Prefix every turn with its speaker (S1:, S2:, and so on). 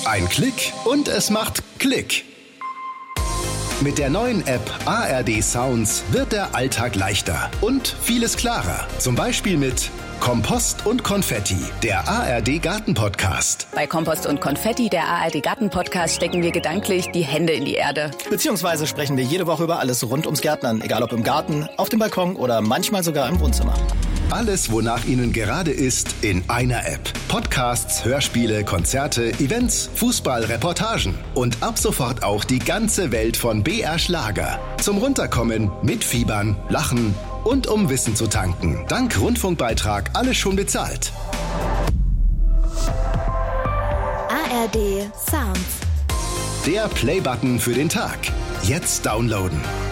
S1: Ein Klick und es macht Klick. Mit der neuen App ARD Sounds wird der Alltag leichter und vieles klarer. Zum Beispiel mit Kompost und Konfetti, der ARD Garten-Podcast.
S2: Bei Kompost und Konfetti, der ARD Garten-Podcast, stecken wir gedanklich die Hände in die Erde.
S3: Beziehungsweise sprechen wir jede Woche über alles rund ums Gärtnern, egal ob im Garten, auf dem Balkon oder manchmal sogar im Wohnzimmer.
S1: Alles, wonach Ihnen gerade ist, in einer App. Podcasts, Hörspiele, Konzerte, Events, Fußball, Reportagen und ab sofort auch die ganze Welt von BR Schlager. Zum Runterkommen, mitfiebern, lachen und um Wissen zu tanken. Dank Rundfunkbeitrag alles schon bezahlt.
S4: ARD Sounds.
S1: Der Playbutton für den Tag. Jetzt downloaden.